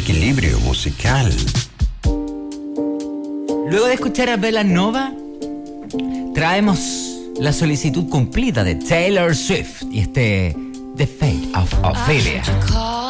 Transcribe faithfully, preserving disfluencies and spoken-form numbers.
equilibrio musical. Luego de escuchar a Belanova, traemos la solicitud cumplida de Taylor Swift y este The Fate of Ophelia.